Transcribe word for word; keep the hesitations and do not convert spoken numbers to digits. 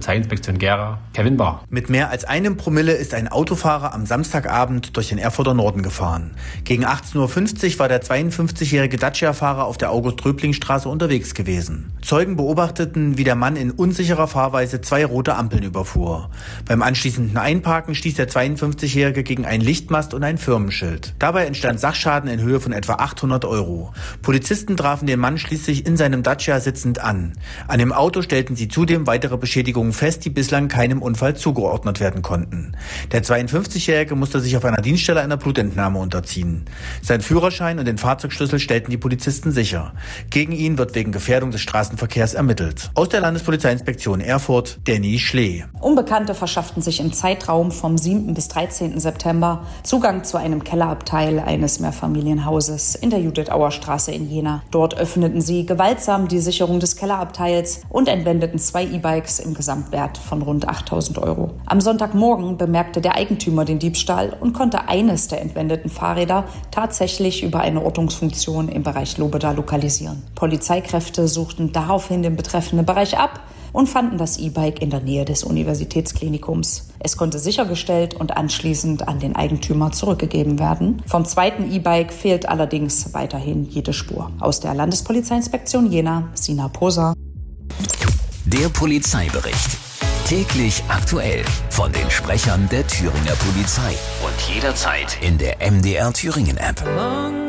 Polizeiinspektion Gera, Kevin Bahr. Mit mehr als einem Promille ist ein Autofahrer am Samstagabend durch den Erfurter Norden gefahren. Gegen achtzehn Uhr fünfzig war der zweiundfünfzigjährige Dacia-Fahrer auf der August-Röbling-Straße unterwegs gewesen. Zeugen beobachteten, wie der Mann in unsicherer Fahrweise zwei rote Ampeln überfuhr. Beim anschließenden Einparken stieß der zweiundfünfzigjährige gegen einen Lichtmast und ein Firmenschild. Dabei entstand Sachschaden in Höhe von etwa achthundert Euro. Polizisten trafen den Mann schließlich in seinem Dacia sitzend an. An dem Auto stellten sie zudem weitere Beschädigungen fest, die bislang keinem Unfall zugeordnet werden konnten. Der zweiundfünfzigjährige musste sich auf einer Dienststelle einer Blutentnahme unterziehen. Sein Führerschein und den Fahrzeugschlüssel stellten die Polizisten sicher. Gegen ihn wird wegen Gefährdung des Straßenverkehrs ermittelt. Aus der Landespolizeiinspektion Erfurt, Danny Schlee. Unbekannte verschafften sich im Zeitraum vom siebten bis dreizehnten September Zugang zu einem Kellerabteil eines Mehrfamilienhauses in der Judith-Auer-Straße in Jena. Dort öffneten sie gewaltsam die Sicherung des Kellerabteils und entwendeten zwei E-Bikes im Gesamtwert von rund achttausend Euro. Am Sonntagmorgen bemerkte der Eigentümer den Diebstahl und konnte eines der entwendeten Fahrräder tatsächlich über eine Ortungsfunktion im Bereich Lobeda lokalisieren. Polizeikräfte suchten daraufhin den betreffenden Bereich ab und fanden das E-Bike in der Nähe des Universitätsklinikums. Es konnte sichergestellt und anschließend an den Eigentümer zurückgegeben werden. Vom zweiten E-Bike fehlt allerdings weiterhin jede Spur. Aus der Landespolizeiinspektion Jena, Sina Poser. Der Polizeibericht. Täglich aktuell von den Sprechern der Thüringer Polizei und jederzeit in der M D R Thüringen App.